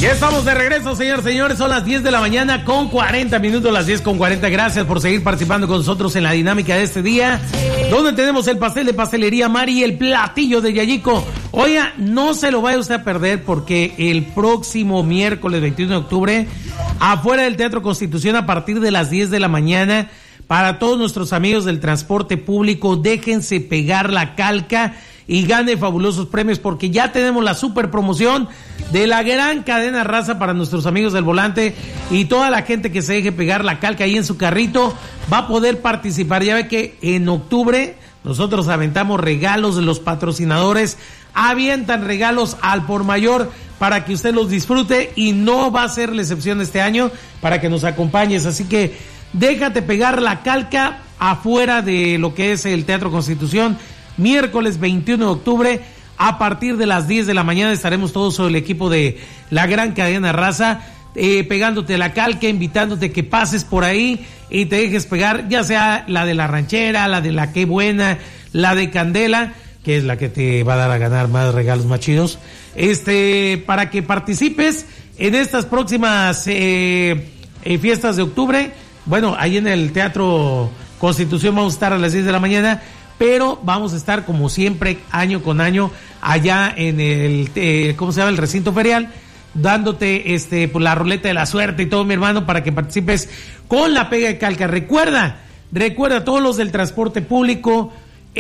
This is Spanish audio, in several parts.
Ya estamos de regreso, señores. Son las 10 de la mañana con 40 minutos, las 10:40. Gracias por seguir participando con nosotros en la dinámica de este día, donde tenemos el pastel de Pastelería Mari y el platillo de Yayico. Oiga, no se lo vaya usted a perder, porque el próximo miércoles 21 de octubre, afuera del Teatro Constitución, a partir de las 10 de la mañana, para todos nuestros amigos del transporte público, déjense pegar la calca y gane fabulosos premios, porque ya tenemos la super promoción de la gran cadena Raza para nuestros amigos del volante, y toda la gente que se deje pegar la calca ahí en su carrito va a poder participar. Ya ve que en octubre nosotros aventamos regalos de los patrocinadores, avientan regalos al por mayor para que usted los disfrute, y no va a ser la excepción este año para que nos acompañes. Así que déjate pegar la calca afuera de lo que es el Teatro Constitución. Miércoles 21 de octubre, a partir de las 10 de la mañana, estaremos todos el equipo de la gran cadena Raza, pegándote la calca, invitándote que pases por ahí y te dejes pegar, ya sea la de la ranchera, la de la Qué Buena, la de Candela, que es la que te va a dar a ganar más regalos más chidos, para que participes en estas próximas fiestas de octubre. Bueno, ahí en el Teatro Constitución vamos a estar a las 10 de la mañana, pero vamos a estar como siempre, año con año, allá en el, ¿cómo se llama? El recinto ferial, dándote pues, la ruleta de la suerte y todo, mi hermano, para que participes con la pega de calca. Recuerda, todos los del transporte público,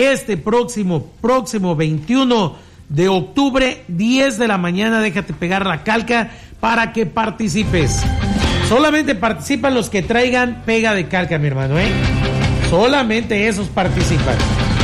próximo 21 de octubre, 10 de la mañana, déjate pegar la calca para que participes. Solamente participan los que traigan pega de calca, mi hermano, Solamente esos participan,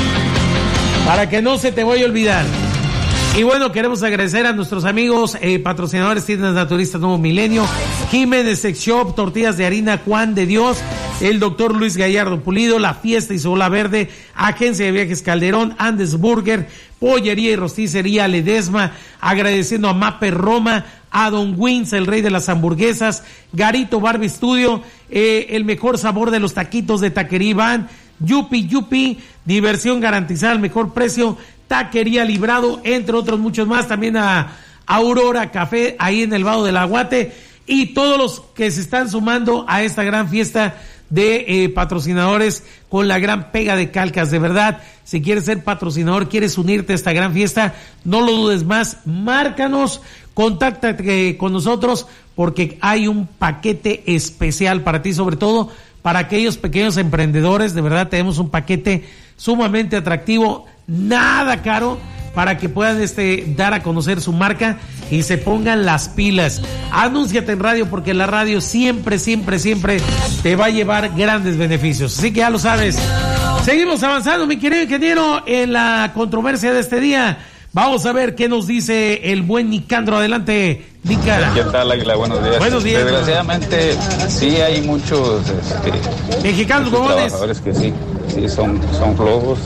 para que no se te vaya a olvidar. Y bueno, queremos agradecer a nuestros amigos patrocinadores: Tiendas Naturistas Nuevo Milenio, Jiménez Sex Shop, Tortillas de Harina Juan de Dios, el Dr. Luis Gallardo Pulido, La Fiesta y Sola Verde, Agencia de Viajes Calderón, Andes Burger, Pollería y Rosticería Ledesma, agradeciendo a Mape Roma, a Don Wins, el rey de las hamburguesas, Garito Barbie Studio, el mejor sabor de los taquitos de Taquería Iván, Yupi, diversión garantizada al mejor precio, Taquería Librado, entre otros muchos más. También a Aurora Café, ahí en el Vado del Aguate, y todos los que se están sumando a esta gran fiesta de patrocinadores con la gran pega de calcas. De verdad, si quieres ser patrocinador, quieres unirte a esta gran fiesta, no lo dudes más, márcanos, contáctate con nosotros, porque hay un paquete especial para ti, sobre todo para aquellos pequeños emprendedores. De verdad, tenemos un paquete sumamente atractivo, nada caro, para que puedan dar a conocer su marca y se pongan las pilas. Anúnciate en radio, porque la radio siempre te va a llevar grandes beneficios. Así que ya lo sabes. Seguimos avanzando, mi querido ingeniero, en la controversia de este día. Vamos a ver qué nos dice el buen Nicandro. Adelante, Nica. ¿Qué tal, Águila? Buenos días. Buenos días. Desgraciadamente, sí hay muchos mexicanos trabajadores que sí son flojos,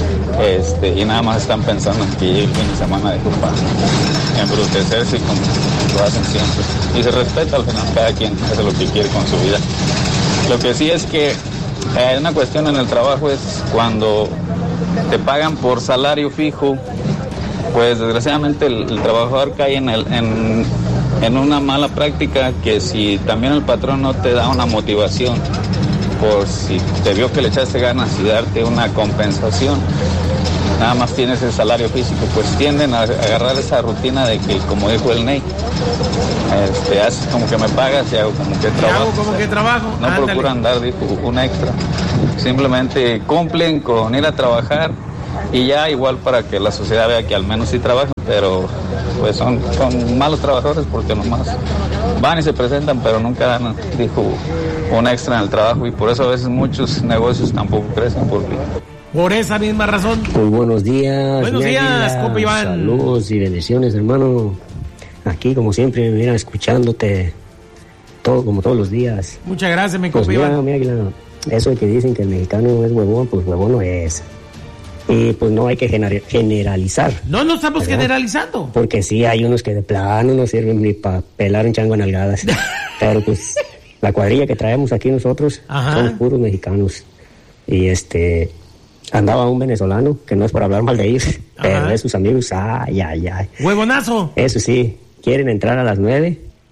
y nada más están pensando en que llegue el fin de semana de culpa, embrutecerse como lo hacen siempre. Y se respeta, al final cada quien hace lo que quiere con su vida. Lo que sí es que una cuestión en el trabajo es cuando te pagan por salario fijo, pues desgraciadamente el trabajador cae en una mala práctica, que si también el patrón no te da una motivación, por si te vio que le echaste ganas y darte una compensación, nada más tienes el salario físico, pues tienden a agarrar esa rutina de que, como dijo el Ney, haces como que me pagas y hago como que trabajo. No ándale. Procuran dar, dijo, un extra. Simplemente cumplen con ir a trabajar y ya, igual para que la sociedad vea que al menos sí trabajan, pero pues son malos trabajadores, porque nomás van y se presentan, pero nunca dan, dijo, un extra en el trabajo, y por eso a veces muchos negocios tampoco crecen, porque... Por esa misma razón. Muy buenos días. Buenos días, compa Iván. Saludos y bendiciones, hermano. Aquí, como siempre, mira, escuchándote como todos los días. Muchas gracias, mi compa Iván. Mira, eso de que dicen que el mexicano es huevón, pues huevón no es. Y pues no hay que generalizar. No estamos generalizando. Porque sí, hay unos que de plano no sirven ni para pelar un chango a nalgadas. Pero pues la cuadrilla que traemos aquí nosotros son puros mexicanos. Y andaba un venezolano, que no es por hablar mal de ellos, pero de sus amigos, ay. ¡Huevonazo! Eso sí, quieren entrar a las 9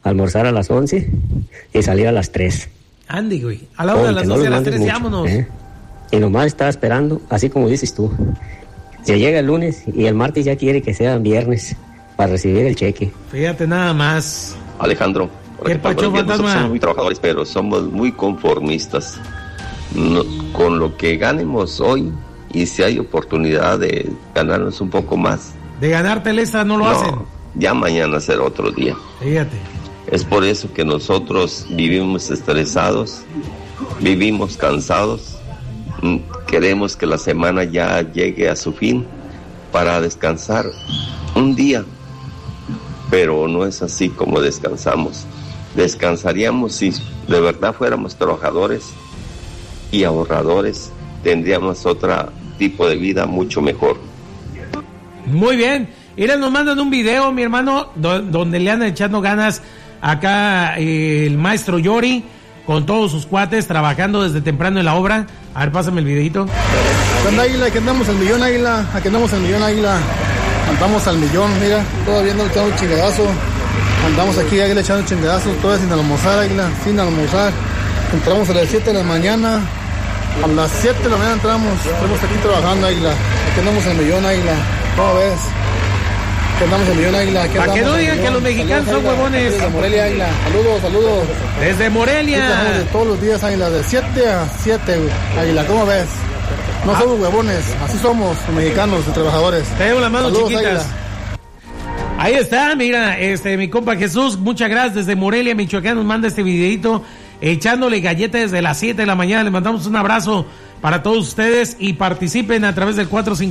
almorzar a las 11 y salir a las 3. Andy, güey. A la hora de las 12 a las 3, vámonos. Y nomás estaba esperando, así como dices tú. Se llega el lunes y el martes ya quiere que sea viernes para recibir el cheque. Fíjate nada más. Alejandro, nosotros somos muy trabajadores, pero somos muy conformistas. No, con lo que ganemos hoy, y si hay oportunidad de ganarnos un poco más. De ganarte esta no lo hacen. Ya mañana será otro día. Fíjate. Es por eso que nosotros vivimos estresados, vivimos cansados. Queremos que la semana ya llegue a su fin para descansar un día, pero no es así como descansamos. Descansaríamos si de verdad fuéramos trabajadores y ahorradores, tendríamos otro tipo de vida mucho mejor. Muy bien, mira, nos mandan un video, mi hermano, donde le andan echando ganas acá el maestro Yori, con todos sus cuates, trabajando desde temprano en la obra. A ver, pásame el videito. ¿Cuándo, Águila? Aquí andamos al millón, Águila. Aquí andamos al millón, Águila. Andamos al millón, mira. Todavía no le echamos un chingadazo. Andamos aquí, Águila, echando chingadazos. Todavía sin almorzar, Águila. Sin almorzar. Entramos a las 7 de la mañana. A las 7 de la mañana entramos. Estamos aquí trabajando, Águila. Aquí andamos al millón, Águila. ¿Cómo ves? Andamos el millón, Águila. Para que no digan que los mexicanos son huevones. Desde Morelia, Águila. Saludos. Desde Morelia. Todos los días, Águila, de 7 a 7, Águila. ¿Cómo ves? No somos huevones, así somos los mexicanos, los trabajadores. Tengo las manos chiquitas. Águila. Ahí está, mira, mi compa Jesús, muchas gracias desde Morelia, Michoacán, nos manda este videito echándole galletas desde las 7 de la mañana. Le mandamos un abrazo para todos ustedes y participen a través del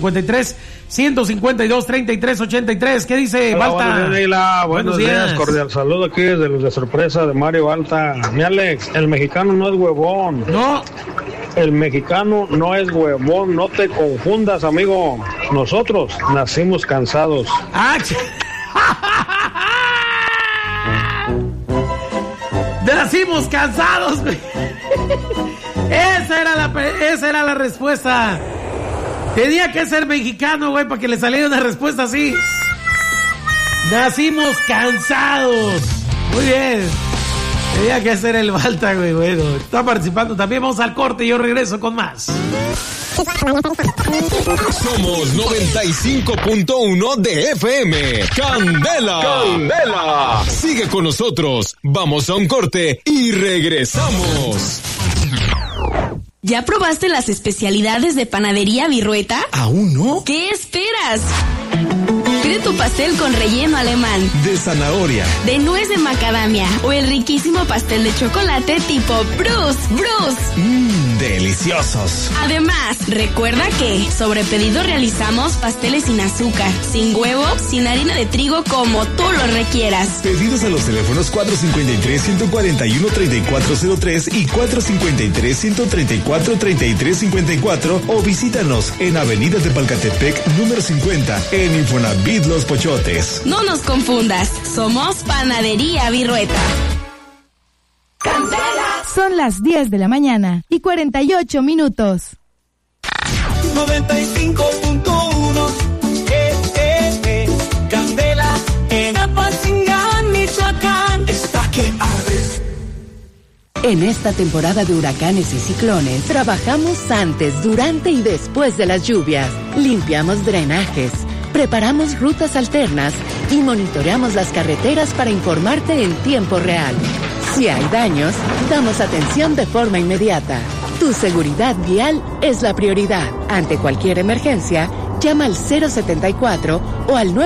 453-152-3383. ¿Qué dice Balta? Buenos días, cordial saludo aquí desde los de sorpresa de Mario Balta. Mi Alex, el mexicano no es huevón. No. El mexicano no es huevón, no te confundas, amigo. Nosotros nacimos cansados. Nacimos cansados. Esa era la respuesta. Tenía que ser mexicano, güey, para que le saliera una respuesta así. Nacimos cansados. Muy bien. Tenía que ser el Balta, güey. Bueno, está participando también. Vamos al corte y yo regreso con más. Somos 95.1 de FM. ¡Candela! Sigue con nosotros. Vamos a un corte y regresamos. ¿Ya probaste las especialidades de Panadería Virrueta? ¿Aún no? ¿Qué esperas? Pide tu pastel con relleno alemán, de zanahoria, de nuez de macadamia o el riquísimo pastel de chocolate tipo Bruce. Deliciosos. Además, recuerda que sobre pedido realizamos pasteles sin azúcar, sin huevo, sin harina de trigo, como tú lo requieras. Pedidos a los teléfonos 453-141-3403 y 453-134-3354 o visítanos en Avenida de Palcatepec, número 50, en Infonavit Los Pochotes. No nos confundas, somos Panadería Virrueta. ¡Candela! Son las 10 de la mañana y 48 minutos. 95.1 Candela en Apatzingán, Michoacán. Está que arde. En esta temporada de huracanes y ciclones, trabajamos antes, durante y después de las lluvias. Limpiamos drenajes, preparamos rutas alternas y monitoreamos las carreteras para informarte en tiempo real. Si hay daños, damos atención de forma inmediata. Tu seguridad vial es la prioridad. Ante cualquier emergencia, llama al 074 o al 9.